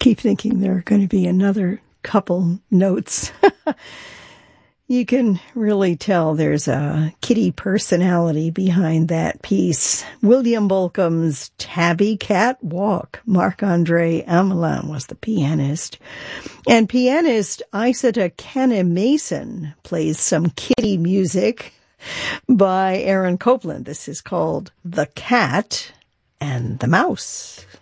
keep thinking there are going to be another couple notes. You can really tell there's a kitty personality behind that piece. William Bolcom's Tabby Cat Walk. Marc-Andre Amelin was the pianist. And pianist Isata Cannon-Mason plays some kitty music by Aaron Copland. This is called The Cat and the Mouse.